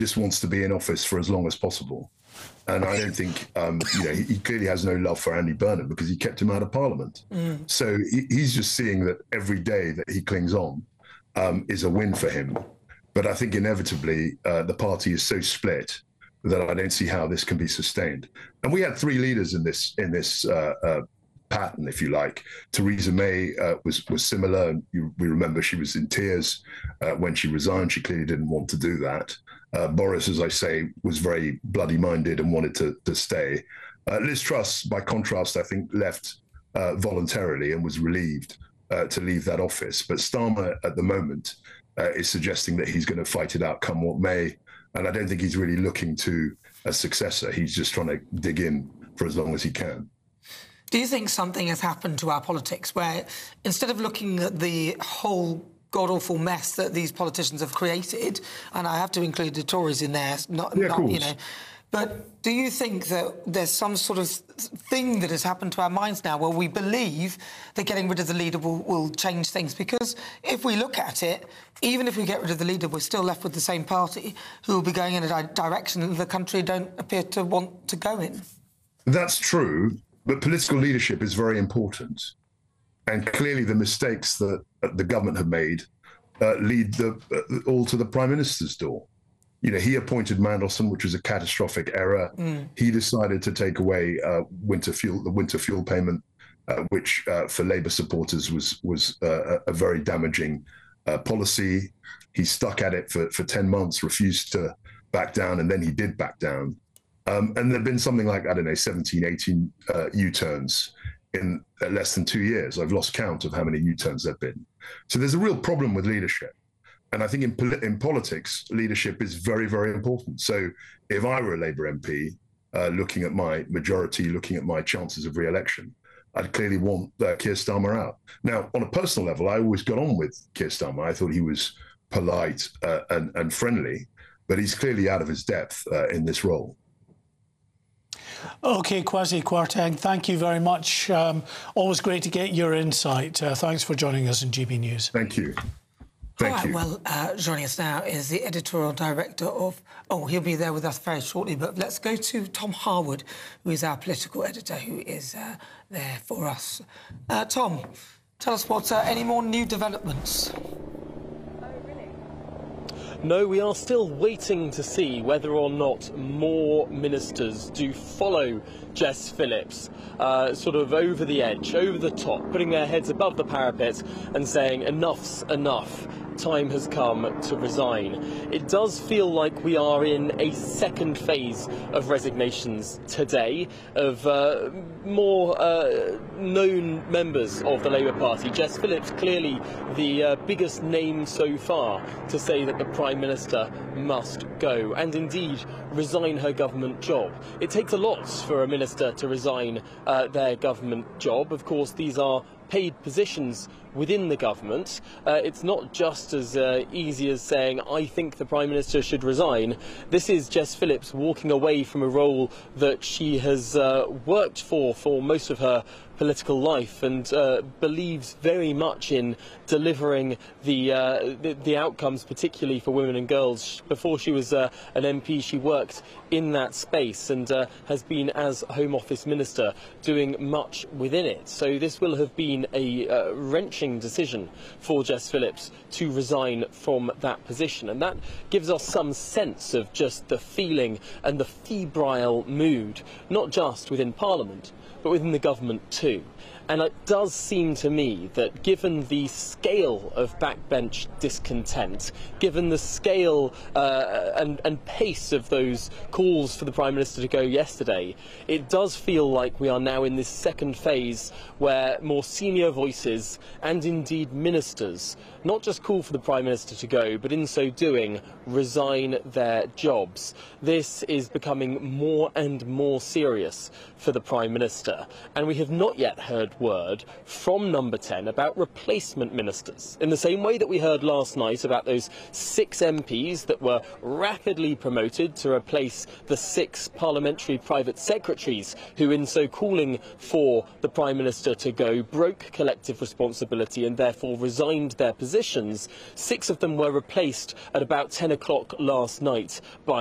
just wants to be in office for as long as possible. And I don't think, he clearly has no love for Andy Burnham because he kept him out of Parliament. So he's just seeing that every day that he clings on is a win for him. But I think inevitably the party is so split that I don't see how this can be sustained. And we had three leaders in this pattern, if you like. Theresa May was similar. And we remember she was in tears when she resigned. She clearly didn't want to do that. Boris, as I say, was very bloody-minded and wanted to stay. Liz Truss, by contrast, I think left voluntarily and was relieved to leave that office. But Starmer, at the moment, is suggesting that he's going to fight it out come what may. And I don't think he's really looking to a successor. He's just trying to dig in for as long as he can. Do you think something has happened to our politics where instead of looking at the whole god-awful mess that these politicians have created, and I have to include the Tories in there, but do you think that there's some sort of thing that has happened to our minds now where we believe that getting rid of the leader will change things? Because if we look at it, even if we get rid of the leader, we're still left with the same party who will be going in a direction that the country don't appear to want to go in. That's true, but political leadership is very important. And clearly the mistakes that the government have made lead all to the Prime Minister's door. He appointed Mandelson, which was a catastrophic error. He decided to take away the winter fuel payment, which for Labour supporters was a very damaging policy. He stuck at it for 10 months, refused to back down, and then he did back down. And there have been something like, 17, 18 U-turns in less than 2 years. I've lost count of how many U-turns there have been. So there's a real problem with leadership. And I think in politics, leadership is very, very important. So if I were a Labour MP, looking at my majority, looking at my chances of re-election, I'd clearly want Keir Starmer out. Now, on a personal level, I always got on with Keir Starmer. I thought he was polite and friendly, but he's clearly out of his depth in this role. OK, Kwasi Kwarteng, thank you very much. Always great to get your insight. Thanks for joining us in GB News. Thank you. Thank you. Well, joining us now is the editorial director of... Oh, he'll be there with us very shortly, but let's go to Tom Harwood, who is our political editor, who is there for us. Tom, tell us what any more new developments? No, we are still waiting to see whether or not more ministers do follow Jess Phillips, sort of over the edge, over the top, putting their heads above the parapet and saying enough's enough. Time has come to resign. It does feel like we are in a second phase of resignations today of more known members of the Labour Party. Jess Phillips, clearly the biggest name so far to say that the Prime Minister must go and indeed resign her government job. It takes a lot for a minister to resign their government job. Of course, these are paid positions within the government. It's not just as easy as saying, I think the Prime Minister should resign. This is Jess Phillips walking away from a role that she has worked for most of her political life and believes very much in delivering the outcomes, particularly for women and girls. Before she was an MP, she worked in that space and has been, as Home Office Minister, doing much within it. So this will have been a wrenching decision for Jess Phillips to resign from that position. And that gives us some sense of just the feeling and the febrile mood, not just within Parliament, but within the government too. And it does seem to me that given the scale of backbench discontent, given the scale and pace of those calls for the Prime Minister to go yesterday, it does feel like we are now in this second phase where more senior voices and indeed ministers not just call for the Prime Minister to go, but in so doing resign their jobs. This is becoming more and more serious for the Prime Minister, and we have not yet heard word from Number 10 about replacement ministers, in the same way that we heard last night about those 6 MPs that were rapidly promoted to replace the 6 parliamentary private secretaries who, in so calling for the Prime Minister to go, broke collective responsibility and therefore resigned their positions. 6 of them were replaced at about 10 o'clock last night by